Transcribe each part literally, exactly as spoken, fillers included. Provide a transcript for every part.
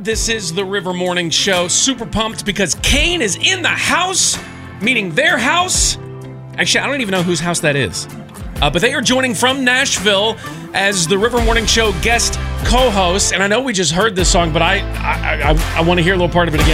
aboard. This is the River Morning Show. Super pumped because Kane is in the house, meaning their house. Actually, I don't even know whose house that is. Uh, but they are joining from Nashville as the River Morning Show guest co-host. And I know we just heard this song, but I I, I, I want to hear a little part of it again.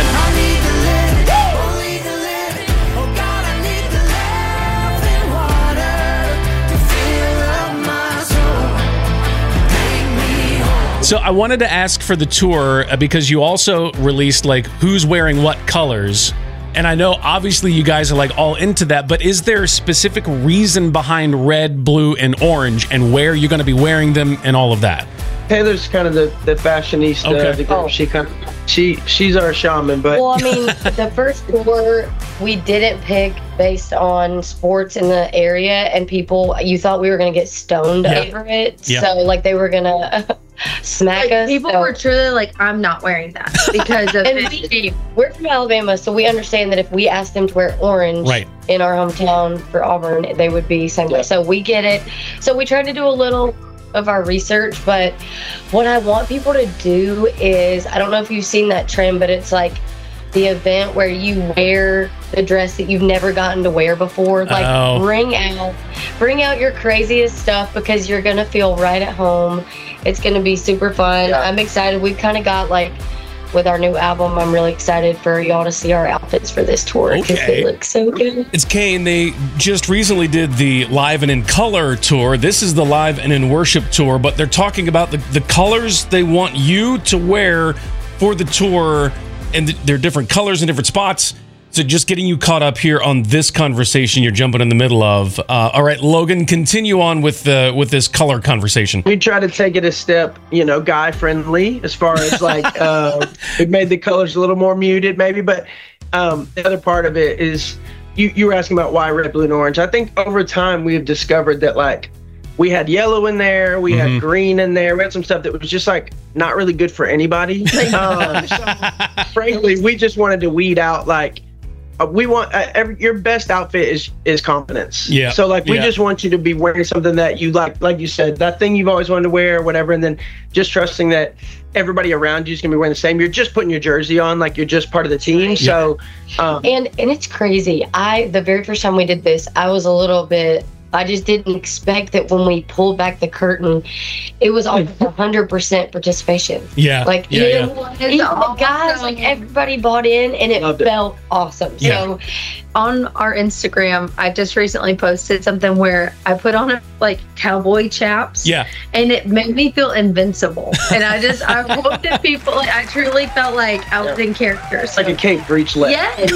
So I wanted to ask for the tour uh, because you also released like who's wearing what colors. And I know obviously you guys are like all into that, but is there a specific reason behind red, blue, and orange and where you're going to be wearing them and all of that? Taylor's kind of the, the fashionista. Okay. The girl. Oh. She kind of, she she's our shaman, but Well, I mean, the first tour we didn't pick based on sports in the area, and people, you thought we were going to get stoned Yeah. over it. Yeah. So, like, they were going to smack Like, us. people so. were truly like, I'm not wearing that because of And this. we, we're from Alabama, so we understand that if we asked them to wear orange Right. in our hometown for Auburn, they would be same way. Yeah. So we get it. So we tried to do a little of our research, but what I want people to do is, I don't know if you've seen that trend, but it's like the event where you wear the dress that you've never gotten to wear before. Like Oh. bring out bring out your craziest stuff because you're gonna feel right at home. It's gonna be super fun. Yeah. I'm excited. We've kind of got like with our new album, I'm really excited for y'all to see our outfits for this tour because Okay. they look so good. It's Kane. They just recently did the Live and in Color tour. This is the Live and in Worship tour, but they're talking about the, the colors they want you to wear for the tour, and th- they're different colors in different spots. So just getting you caught up here on this conversation you're jumping in the middle of. Uh, all right, Logan, continue on with the with this color conversation. we try to take it a step, you know, guy friendly as far as like uh, we made the colors a little more muted, maybe. But um, the other part of it is you you were asking about why red, blue, and orange. I think over time we have discovered that like we had yellow in there, we Mhm. had green in there, we had some stuff that was just like not really good for anybody. um, so, frankly, we just wanted to weed out like. Uh, we want uh, every, your best outfit is is confidence. Yeah. So like we Yeah. just want you to be wearing something that you like, like you said, that thing you've always wanted to wear, or whatever, and then just trusting that everybody around you is gonna be wearing the same. You're just putting your jersey on, like you're just part of the team. So, um, And and it's crazy. I the very first time we did this, I was a little bit. I just didn't expect that when we pulled back the curtain, it was almost one hundred percent participation. Yeah. Like yeah, even, yeah. even the guys, like everybody bought in, and it Loved it. felt awesome. Yeah. So On our Instagram, I just recently posted something where I put on a, like cowboy chaps. Yeah. And it made me feel invincible. And I just, I looked at people, like, I truly felt like I was in character. So, like a Kate Breachlet. yes.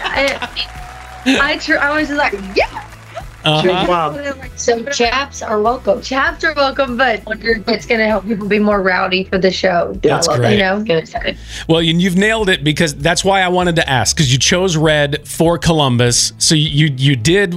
I, I, I, tr- I was just like, yeah. She was Uh-huh. wild. so chaps are welcome. Chaps are welcome, but I wonder if it's going to help people be more rowdy for the show. Yeah, That's I love great. it, You know? Good. Well, and you've nailed it because that's why I wanted to ask, because you chose red for Columbus. So you you did